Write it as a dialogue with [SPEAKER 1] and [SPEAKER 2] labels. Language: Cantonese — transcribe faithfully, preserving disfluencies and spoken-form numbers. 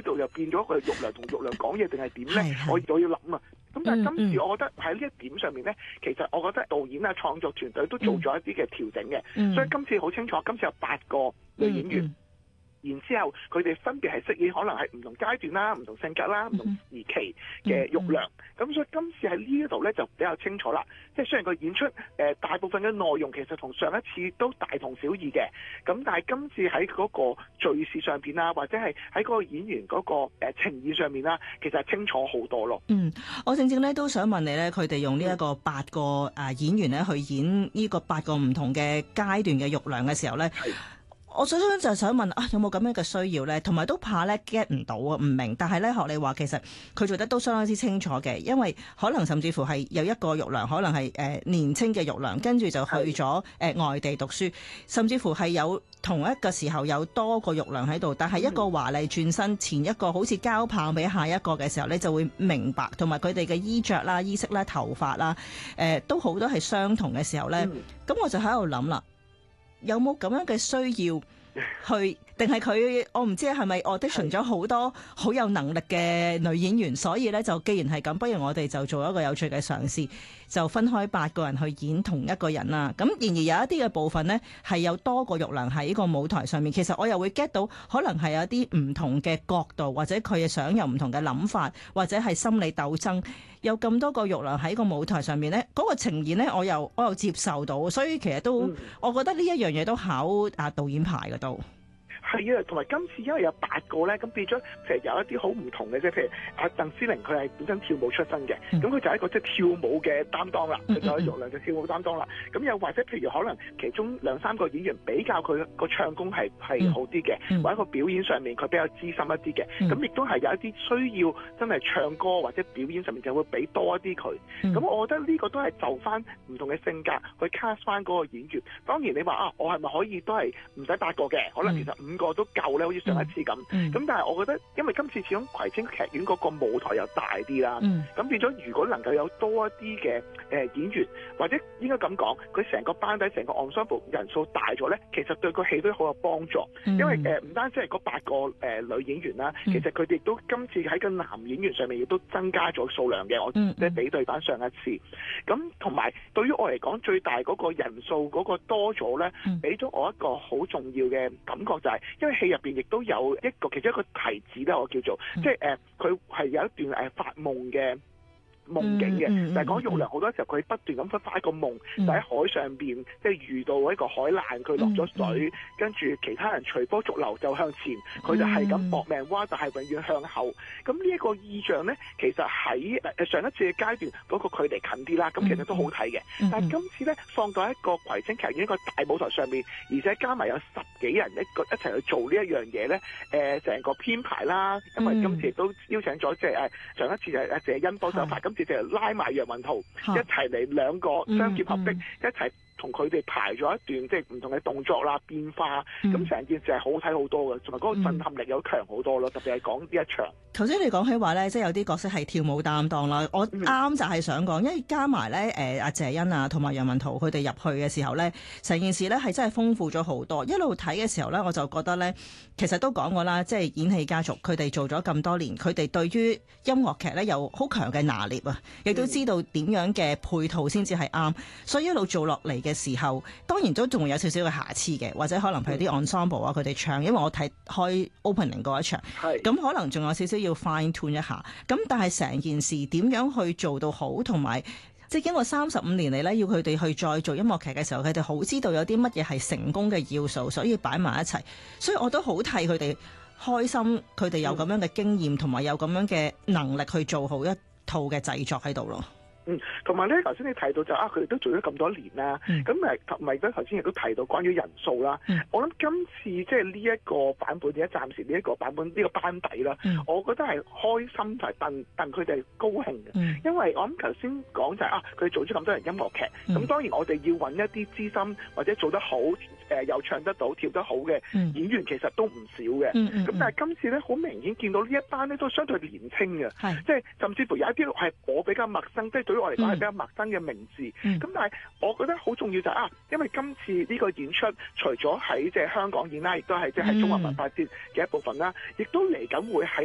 [SPEAKER 1] 度又變咗個玉良同玉良講嘢定係點咧？我我要諗啊！咁但係今次我覺得喺呢一點上面咧，其實我覺得導演啊、創作團隊都做咗一啲嘅調整嘅，
[SPEAKER 2] 嗯、
[SPEAKER 1] 所以今次好清楚，今次有八個女演員。嗯嗯然之後，佢哋分別係飾演可能係唔同階段啦、唔同性格啦、唔同時期嘅玉良。咁、嗯嗯、所以今次喺呢一度咧就比較清楚啦。即係雖然佢演出誒、呃、大部分嘅內容其實同上一次都大同小異嘅，咁但係今次喺嗰個敘事上邊啦，或者係喺嗰個演員嗰、那個誒、呃、情意上面啦，其實係清楚好多咯。
[SPEAKER 2] 嗯，我正正咧都想問你咧，佢哋用呢一個八個誒演員咧去演呢個八個唔同嘅階段嘅玉良嘅時候咧。我想想就係想問啊，有冇咁樣嘅需要咧？同埋都怕咧 get 唔到啊，唔明。但係咧學你話，其實佢做得都相當之清楚嘅，因為可能甚至乎係有一個玉良，可能係誒、呃、年青嘅玉良，跟住就去咗誒、呃、外地讀書，甚至乎係有同一個時候有多個玉良喺度，但係一個華麗轉身，前一個好似交棒俾下一個嘅時候咧，就會明白，同埋佢哋嘅衣着啦、衣飾啦、頭髮啦，誒、呃、都好多係相同嘅時候咧，咁、嗯、我就喺度諗啦。有冇咁樣嘅需要去？定係佢？我唔知係咪 audition 咗好多好有能力嘅女演員，所以咧就既然係咁，不如我哋就做一個有趣嘅嘗試，就分開八個人去演同一個人啦。咁然而有一啲嘅部分呢，係有多個玉良喺個舞台上面，其實我又會 get 到，可能係有啲唔同嘅角度，或者佢嘅想有唔同嘅諗法，或者係心理鬥爭。有咁多個玉良喺個舞台上面呢，嗰、嗰個呈現呢，我又我又接受到，所以其實都，嗯、我覺得呢一樣嘢都考啊導演牌嘅都。
[SPEAKER 1] 係啊，同埋今次因為有八個咧，咁變咗其實有一啲好唔同嘅啫。譬如阿鄧思玲，佢係本身跳舞出身嘅，咁、嗯、佢就係一個即係跳舞嘅擔當啦。佢、嗯、就係玉良嘅跳舞擔當啦。咁、嗯、又或者譬如可能其中兩三個演員比較佢個唱功係係好啲嘅，嗯、或者個表演上面佢比較資深一啲嘅，咁、嗯、亦都係有一啲需要真係唱歌或者表演上面就會俾多一啲佢。咁、嗯、我覺得呢個都係就翻唔同嘅性格去 cast 翻嗰個演員。當然你話啊，我係咪可以都係唔使八個嘅？可能其實五個都夠咧，好似上一次咁。咁、嗯嗯、但係我覺得，因為今次始終葵青劇院嗰個舞台又大啲啦，咁、嗯、變咗如果能夠有多一啲嘅誒演員，或者應該咁講，佢成個班底、成個 ensemble 人數大咗咧，其實對個戲都好有幫助。嗯、因為誒唔、呃、單止係嗰八個誒、呃、女演員啦，嗯、其實佢哋都今次喺個男演員上面亦都增加咗數量嘅。我即係比對翻上一次。咁同埋對於我嚟講，最大嗰個人數嗰個多咗咧，俾咗我一個好重要嘅感覺就係、是，因為戲入邊亦都有一個其中一個提子咧，我叫做、嗯、即係誒，佢、呃、係有一段誒、呃、發夢嘅夢境嘅，嗯嗯、就係講玉良好多時候佢不斷咁發一個夢，嗯、就喺海上邊即係遇到一個海難，佢落咗水，嗯嗯、跟住其他人隨波逐流就向前，佢就係咁搏命蛙，但係永遠向後。咁呢一個意象咧，其實喺誒上一次嘅階段嗰、嗰個距離近啲啦，咁其實都好睇嘅。嗯嗯、但係今次咧放到一個葵青劇院一個大舞台上面，而且加埋有十幾人一個一齊去做呢一樣嘢咧，誒、呃、成個編排啦，因為今次亦都邀請咗即係誒上一次就係阿謝欣幫手拍，今次就係拉埋楊文濤一齊嚟，兩個雙劍合璧，嗯嗯、一齊同佢哋排咗一段即係唔同嘅動作啦、變化，咁成、嗯、件事係好睇好多嘅，同埋嗰個震撼力又強好多咯。特別係講呢一場。頭先
[SPEAKER 2] 你講起話咧，即係有啲角色係跳舞擔當啦，我啱就係想講，因為加埋咧誒阿謝欣啊同埋楊文濤佢哋入去嘅時候咧，成件事咧係真係豐富咗好多。一路睇嘅時候咧，我就覺得咧，其實都講過啦，即係演戲家族佢哋做咗咁多年，佢哋對於音樂劇咧有好強嘅拿捏啊，亦都知道點樣嘅配套先至係啱，所以一路做落嚟嘅時候，當然都仲會有少少嘅瑕疵嘅，或者可能譬如啲 ensemble 啊佢哋唱，因為我睇開 opening 嗰一場，咁可能仲有少少要 fine tune 一下，咁但係成件事點樣去做到好，同埋即係經過三十五年嚟咧，要佢哋去再做音樂劇嘅時候，佢哋好知道有啲乜嘢係成功嘅要素，所以擺埋一齊，所以我都好替佢哋開心，佢哋有咁樣嘅經驗同埋有咁樣嘅能力去做好一套嘅製作喺度咯。
[SPEAKER 1] 嗯，同埋咧，頭先你提到就啊，佢哋都做咗咁多年啦，咁誒同埋咧頭先亦都提到關於人數啦。嗯、我諗今次即係呢一個版本，而家暫時呢一個版本呢、呢個班底啦，嗯、我覺得係開心同埋戥戥佢哋高興嘅，嗯、因為我諗頭先講就係、是、啊，佢做咗咁多人音樂劇，咁、嗯、當然我哋要揾一啲資深或者做得好誒、呃、又唱得到跳得好嘅演員，其實都唔少嘅。咁、嗯嗯嗯、但係今次咧好明顯見到呢一班咧都相對年輕嘅，即係甚至乎有一啲係我比較陌生，即係對我嚟講係比較陌生嘅名字，咁、嗯、但係我覺得好重要就係、是、啊，因為今次呢個演出除咗喺即係香港演啦，亦都係即係中華文化節嘅一部分啦，亦都嚟緊會喺